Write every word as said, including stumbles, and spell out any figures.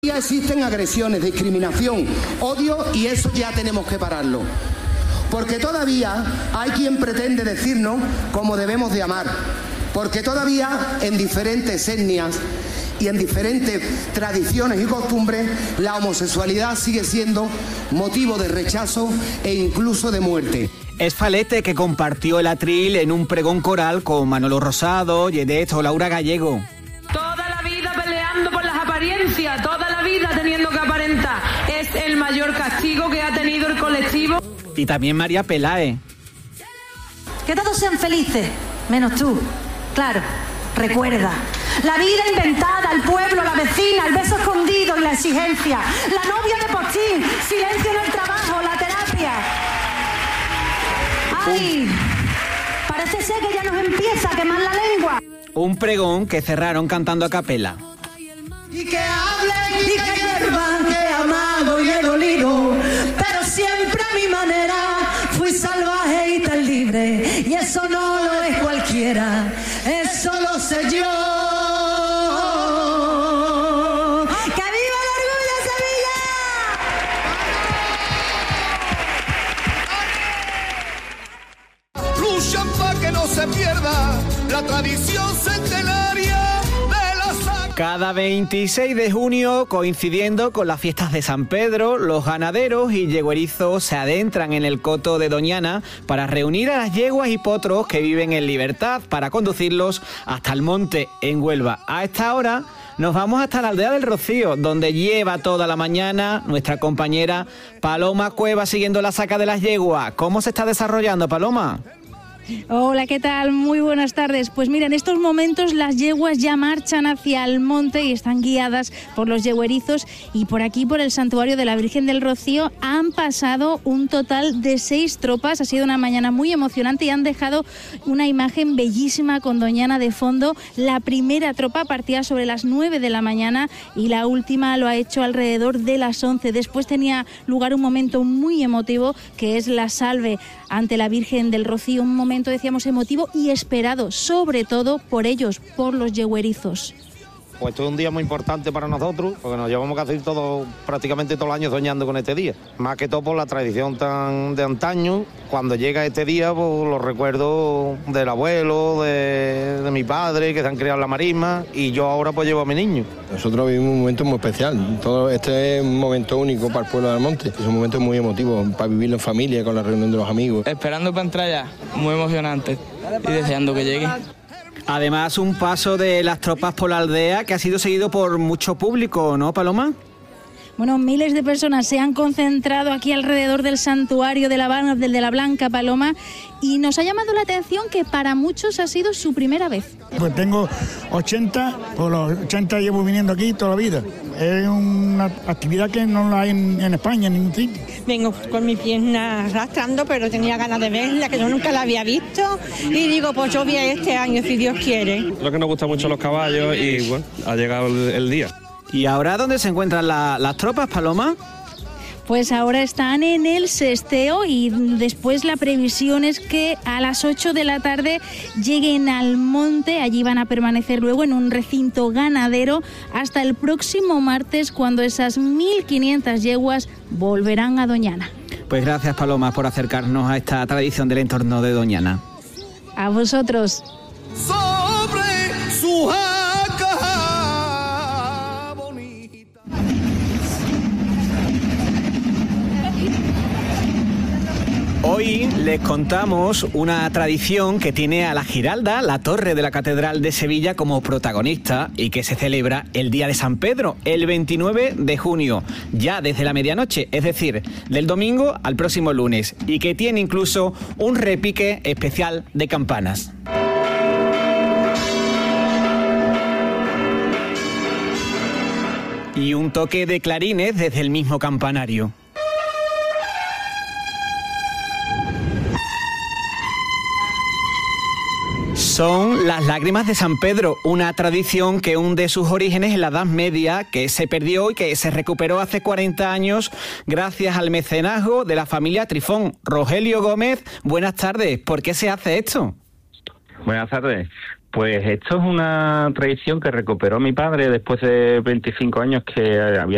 Ya existen agresiones, discriminación, odio y eso ya tenemos que pararlo. Porque todavía hay quien pretende decirnos cómo debemos de amar. Porque todavía en diferentes etnias y en diferentes tradiciones y costumbres la homosexualidad sigue siendo motivo de rechazo e incluso de muerte. Es Falete, que compartió el atril en un pregón coral con Manolo Rosado, Yedet o Laura Gallego. Toda la vida peleando por las apariencias, toda la vida teniendo que aparentar. Es el mayor castigo que ha tenido el colectivo. Y también María Peláez. Que todos sean felices, menos tú. Claro, recuerda. La vida inventada, el pueblo, la vecina, el beso escondido y la exigencia. La novia de postín, silencio en el trabajo, la terapia. ¡Ay! Parece ser que ya nos empieza a quemar la lengua. Un pregón que cerraron cantando a capela. Y que hablen y que hiervan, que he amado y he dolido, pero siempre a mi manera fui salvaje y tan libre, y eso no lo es cualquiera, eso lo sé yo. ¡Que viva el orgullo, Sevilla! Luchan para que no se pierda la tradición centenaria. Cada veintiséis de junio, coincidiendo con las fiestas de San Pedro, los ganaderos y yeguerizos se adentran en el coto de Doñana para reunir a las yeguas y potros que viven en libertad para conducirlos hasta el monte en Huelva. A esta hora nos vamos hasta la aldea del Rocío, donde lleva toda la mañana nuestra compañera Paloma Cueva siguiendo la saca de las yeguas. ¿Cómo se está desarrollando, Paloma? Hola, ¿qué tal? Muy buenas tardes. Pues mira, en estos momentos las yeguas ya marchan hacia el monte y están guiadas por los yeguerizos, y por aquí, por el santuario de la Virgen del Rocío, han pasado un total de seis tropas. Ha sido una mañana muy emocionante y han dejado una imagen bellísima con Doñana de fondo. La primera tropa partía sobre las nueve de la mañana y la última lo ha hecho alrededor de las once. Después tenía lugar un momento muy emotivo, que es la salve ante la Virgen del Rocío, un momento, decíamos, emotivo y esperado, sobre todo por ellos, por los yeguerizos. Pues esto es un día muy importante para nosotros, porque nos llevamos casi todo, prácticamente todos los años soñando con este día. Más que todo por la tradición tan de antaño. Cuando llega este día, pues los recuerdos del abuelo, de, de mi padre, que se han criado en la marisma, y yo ahora pues llevo a mi niño. Nosotros vivimos un momento muy especial. Todo este es un momento único para el pueblo del monte. Es un momento muy emotivo para vivirlo en familia, con la reunión de los amigos. Esperando para entrar ya, muy emocionante, y deseando que llegue. Además, un paso de las tropas por la aldea que ha sido seguido por mucho público, ¿no, Paloma? Bueno, miles de personas se han concentrado aquí alrededor del santuario de la, del de la Blanca Paloma, y nos ha llamado la atención que para muchos ha sido su primera vez. Pues tengo ochenta, por los ochenta llevo viniendo aquí toda la vida. Es una actividad que no la hay en, en España, en ningún sitio. Vengo con mi pierna arrastrando, pero tenía ganas de verla, que yo nunca la había visto, y digo, pues yo voy a este año, si Dios quiere. Lo que nos gusta mucho los caballos, y bueno, ha llegado el, el día. ¿Y ahora dónde se encuentran la, las tropas, Paloma? Pues ahora están en el sesteo, y después la previsión es que a las ocho de la tarde lleguen al monte. Allí van a permanecer luego en un recinto ganadero hasta el próximo martes, cuando esas mil quinientas yeguas volverán a Doñana. Pues gracias, Paloma, por acercarnos a esta tradición del entorno de Doñana. A vosotros. Sobre su Hoy les contamos una tradición que tiene a la Giralda, la torre de la Catedral de Sevilla, como protagonista, y que se celebra el día de San Pedro, el veintinueve de junio, ya desde la medianoche, es decir, del domingo al próximo lunes, y que tiene incluso un repique especial de campanas. Y un toque de clarines desde el mismo campanario. Son las lágrimas de San Pedro, una tradición que hunde sus orígenes en la Edad Media, que se perdió y que se recuperó hace cuarenta años gracias al mecenazgo de la familia Trifón. Rogelio Gómez, buenas tardes. ¿Por qué se hace esto? Buenas tardes. Pues esto es una tradición que recuperó mi padre después de veinticinco años que había